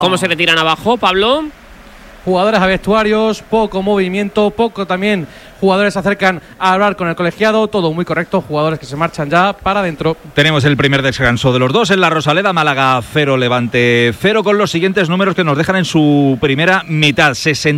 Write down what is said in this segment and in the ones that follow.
¿Cómo se retiran abajo, Pablo? Jugadores a vestuarios, poco movimiento, poco también jugadores se acercan a hablar con el colegiado, todo muy correcto, jugadores que se marchan ya para adentro. Tenemos el primer descanso de los dos en la Rosaleda, Málaga 0, Levante 0, con los siguientes números que nos dejan en su primera mitad.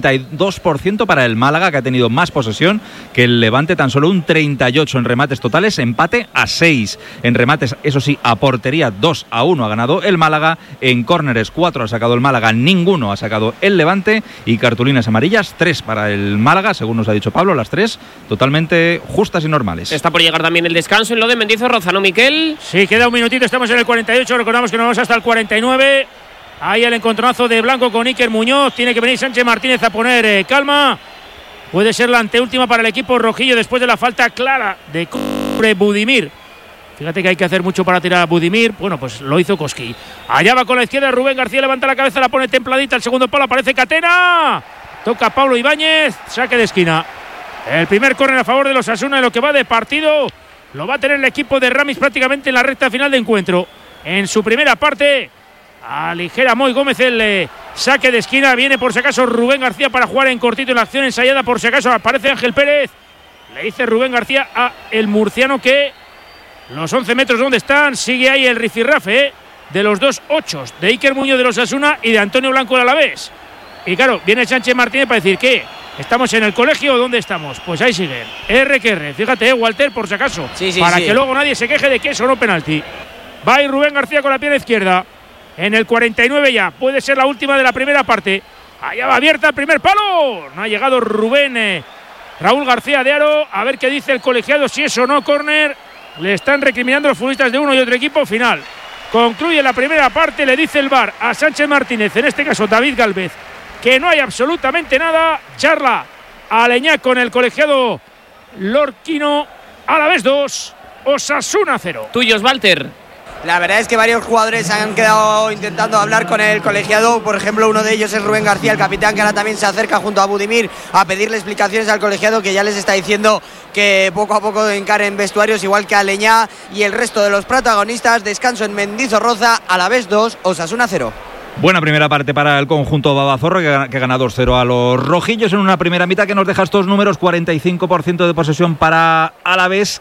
62% para el Málaga, que ha tenido más posesión que el Levante, tan solo un 38 en remates totales, empate a 6. En remates, eso sí, a portería 2-1 ha ganado el Málaga, en córneres 4 ha sacado el Málaga, ninguno ha sacado el Levante, y cartulinas amarillas 3 para el Málaga, según nos ha dicho Pablo, las 3 totalmente justas y normales. Está por llegar también el descanso en lo de Mendizorroza, ¿no, Miquel? Sí, queda un minutito, estamos en el 48, recordamos que nos vamos hasta el 49. Ahí el encontronazo de Blanco con Iker Muñoz, tiene que venir Sánchez Martínez a poner calma. Puede ser la anteúltima para el equipo rojillo después de la falta clara de Budimir. Fíjate que hay que hacer mucho para tirar a Budimir. Bueno, pues lo hizo Koski. Allá va con la izquierda Rubén García, levanta la cabeza, la pone templadita. El segundo palo aparece Catena. Toca Pablo Ibáñez, saque de esquina. El primer córner a favor de los Osasuna en lo que va de partido. Lo va a tener el equipo de Ramis prácticamente en la recta final de encuentro. En su primera parte, aligera Moy Gómez el saque de esquina. Viene por si acaso Rubén García para jugar en cortito en la acción ensayada. Por si acaso aparece Ángel Pérez. Le dice Rubén García a el murciano que los 11 metros donde están, sigue ahí el rifirrafe de los dos ochos, de Iker Muñoz de los Osasuna y de Antonio Blanco del Alavés. Y claro, viene Sánchez Martínez para decir que ¿estamos en el colegio o dónde estamos? Pues ahí siguen. R que R. Fíjate, Walter, por si acaso. Sí, para que luego nadie se queje de que eso no penalti. Va ahí Rubén García con la pierna izquierda. En el 49 ya. Puede ser la última de la primera parte. Allá va abierta el primer palo. No ha llegado Rubén Raúl García de Aro. A ver qué dice el colegiado, si es o no córner. Le están recriminando los futbolistas de uno y otro equipo. Final. Concluye la primera parte. Le dice el VAR a Sánchez Martínez, en este caso David Gálvez, que no hay absolutamente nada. Charla Aleñá con el colegiado lorquino. Alavés 2, Osasuna 0. Tuyos, Walter. La verdad es que varios jugadores han quedado intentando hablar con el colegiado. Por ejemplo, uno de ellos es Rubén García, el capitán, que ahora también se acerca junto a Budimir a pedirle explicaciones al colegiado, que ya les está diciendo que poco a poco encaren vestuarios, igual que Aleñá y el resto de los protagonistas. Descanso en Mendizorroza, Alavés 2, Osasuna 0. Buena primera parte para el conjunto Babazorro, que gana 2-0 a los rojillos en una primera mitad que nos deja estos números: 45% de posesión para Alavés,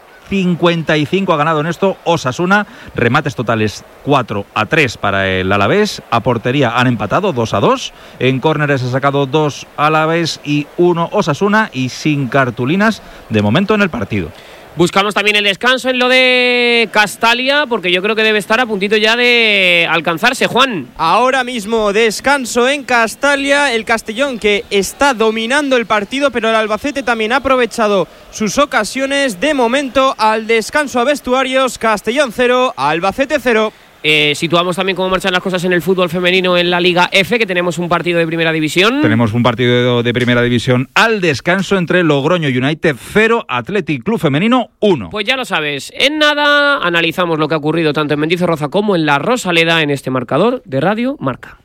55 ha ganado en esto Osasuna, remates totales 4-3 para el Alavés, a portería han empatado 2-2, en córneres ha sacado 2 Alavés y 1 Osasuna, y sin cartulinas de momento en el partido. Buscamos también el descanso en lo de Castalia, porque yo creo que debe estar a puntito ya de alcanzarse, Juan. Ahora mismo descanso en Castalia, el Castellón que está dominando el partido, pero el Albacete también ha aprovechado sus ocasiones. De momento, al descanso a vestuarios, Castellón 0, Albacete 0. Situamos también cómo marchan las cosas en el fútbol femenino en la Liga F, que tenemos un partido de primera división. Tenemos un partido de primera división al descanso entre Logroño United 0, Athletic Club Femenino 1. Pues ya lo sabes, en nada analizamos lo que ha ocurrido tanto en Mendizorroza como en la Rosaleda en este marcador de Radio Marca.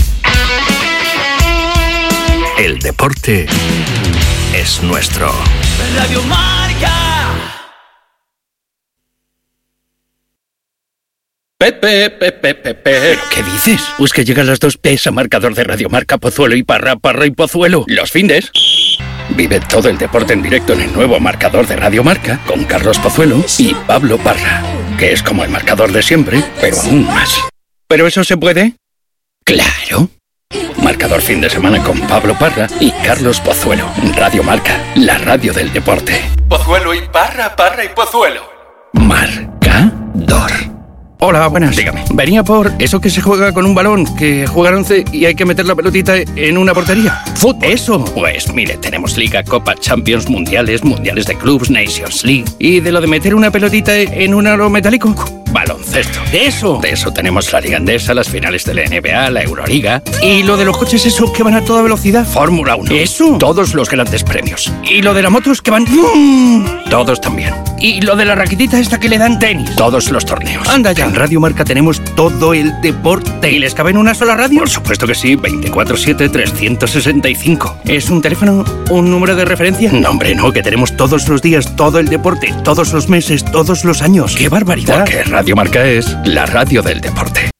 El deporte es nuestro. Radio Marca. ¿Pero qué dices? Pues que llegan las dos P's a marcador de Radio Marca, Pozuelo y Parra, Parra y Pozuelo. Los findes. Vive todo el deporte en directo en el nuevo marcador de Radio Marca con Carlos Pozuelo y Pablo Parra, que es como el marcador de siempre, pero aún más. ¿Pero eso se puede? ¡Claro! Marcador fin de semana con Pablo Parra y Carlos Pozuelo. Radio Marca, la radio del deporte. Pozuelo y Parra, Parra y Pozuelo. Marcador. Hola, buenas. Dígame. Venía por eso que se juega con un balón, que juega 11 y hay que meter la pelotita en una portería. ¡Fútbol! Eso. Pues mire, tenemos Liga, Copa, Champions, Mundiales de clubs, Nations League. ¿Y de lo de meter una pelotita en un aro metálico? Baloncesto. ¿De eso? De eso tenemos la Liga Endesa, las finales de la NBA, la Euroliga. ¿Y lo de los coches esos que van a toda velocidad? Fórmula 1. ¿Eso? Todos los grandes premios. ¿Y lo de las motos que van? Todos también. ¿Y lo de la raquetita esta que le dan? Tenis. Todos los torneos. Anda ya. En Radio Marca tenemos todo el deporte. ¿Y les cabe en una sola radio? Por supuesto que sí, 24/7, 365. ¿Es un teléfono, un número de referencia? No, hombre, no, que tenemos todos los días todo el deporte, todos los meses, todos los años. ¡Qué barbaridad! Porque Radio Marca es la radio del deporte.